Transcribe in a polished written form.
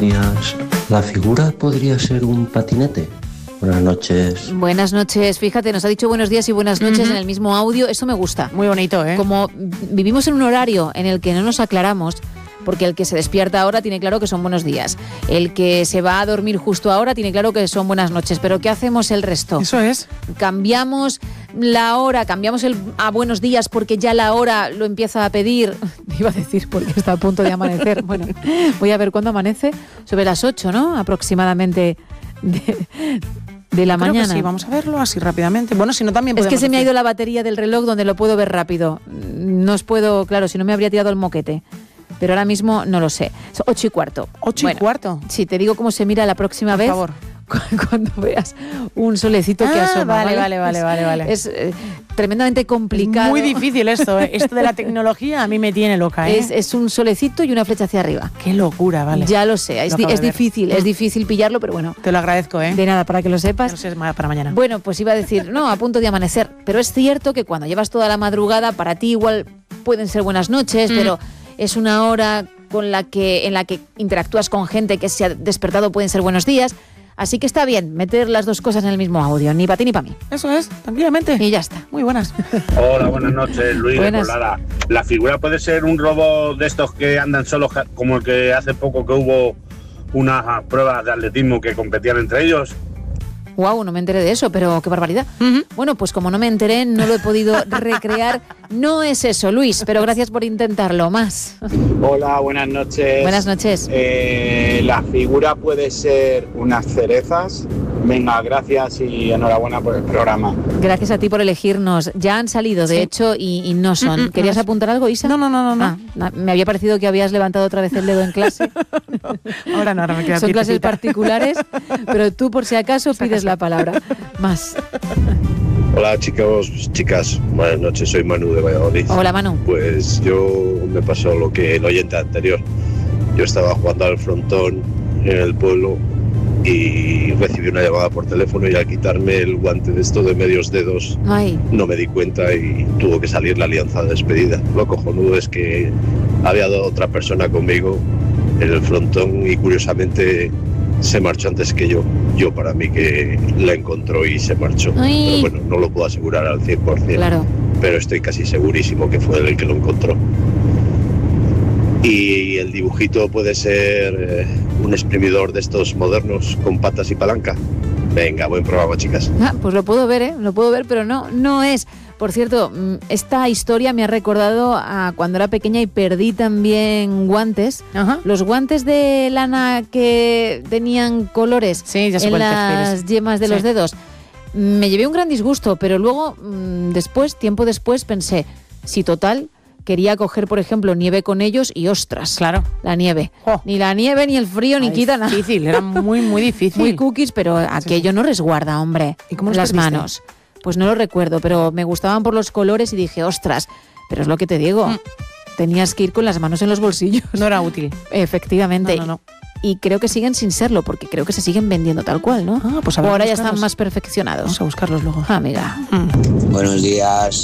días. ¿La figura podría ser un patinete? Buenas noches. Buenas noches. Fíjate, nos ha dicho buenos días y buenas noches en el mismo audio. Eso me gusta. Muy bonito, ¿eh? Como vivimos en un horario en el que no nos aclaramos, porque el que se despierta ahora tiene claro que son buenos días. El que se va a dormir justo ahora tiene claro que son buenas noches. Pero ¿qué hacemos el resto? Eso es. Cambiamos la hora, cambiamos el a buenos días porque ya la hora lo empieza a pedir. Iba a decir porque está a punto de amanecer. Bueno, voy a ver cuándo amanece. Sobre las 8, ¿no? Aproximadamente de la mañana. Que sí, vamos a verlo así rápidamente. Bueno, si no también podemos Es que se me ha ido la batería del reloj donde lo puedo ver rápido. No os puedo, claro, si no me habría tirado el moquete. Pero ahora mismo no lo sé. Es 8:15. 8:15. Sí, te digo cómo se mira la próxima vez. Por favor. Cuando veas un solecito que asoma. Vale. Es tremendamente complicado. Muy difícil esto, ¿eh? Esto de la tecnología a mí me tiene loca, ¿eh? Es un solecito y una flecha hacia arriba. Qué locura, vale. Ya lo sé, es difícil pillarlo, pero bueno. Te lo agradezco, ¿eh? De nada, para que lo sepas. No sé, para mañana. Bueno, pues iba a decir, no, a punto de amanecer. Pero es cierto que cuando llevas toda la madrugada, para ti igual pueden ser buenas noches, pero es una hora en la que interactúas con gente que se ha despertado, pueden ser buenos días. Así que está bien meter las dos cosas en el mismo audio, ni para ti ni para mí. Eso es, tranquilamente. Y ya está. Muy buenas. Hola, buenas noches, Luis Buenas. de Colada. La figura puede ser un robot de estos que andan solos, como el que hace poco que hubo unas pruebas de atletismo que competían entre ellos. Guau, no me enteré de eso, pero qué barbaridad. Bueno, pues como no me enteré, no lo he podido recrear. No es eso, Luis, pero gracias por intentarlo. Más. Hola, buenas noches. Buenas noches. La figura puede ser unas cerezas. Venga, gracias y enhorabuena por el programa. Gracias a ti por elegirnos. Ya han salido, de hecho, y no son. ¿Querías apuntar algo, Isa? No. Me había parecido que habías levantado otra vez el dedo en clase. Ahora me queda Son clases quietecita. particulares, pero tú por si acaso pides la palabra. Más. Hola chicos, chicas, buenas noches, soy Manu de Valladolid. Hola, Manu. Pues yo me pasó lo que el oyente anterior. Yo estaba jugando al frontón en el pueblo y recibí una llamada por teléfono y al quitarme el guante de esto de medios dedos Ay. no me di cuenta y tuvo que salir la alianza de despedida. Lo cojonudo es que había otra persona conmigo en el frontón y curiosamente se marchó antes que yo. Yo para mí que la encontró y se marchó. Ay. Pero bueno, no lo puedo asegurar al 100%. Claro. Pero estoy casi segurísimo que fue él el que lo encontró. Y el dibujito puede ser un exprimidor de estos modernos con patas y palanca. Venga, buen programa, chicas. Pues lo puedo ver, pero no es. Por cierto, esta historia me ha recordado a cuando era pequeña y perdí también guantes. Ajá. Los guantes de lana que tenían colores Sí, ya sé en cuál te las refieres. yemas de los dedos. Me llevé un gran disgusto, pero luego, tiempo después, pensé, si total, quería coger, por ejemplo, nieve con ellos y ostras, Claro. la nieve. Jo. Ni la nieve, ni el frío, ni quita nada. Difícil, era muy difícil. Muy cookies, pero aquello no resguarda, hombre. ¿Y cómo los las perdiste? manos? Pues no lo recuerdo, pero me gustaban por los colores y dije, ostras, pero es lo que te digo. Tenías que ir con las manos en los bolsillos. No era útil. Efectivamente. No. Y creo que siguen sin serlo, porque creo que se siguen vendiendo tal cual, ¿no? Pues o habrá que ahora ya buscarlos. están más perfeccionados. Vamos a buscarlos luego. Ah, amiga. Buenos días.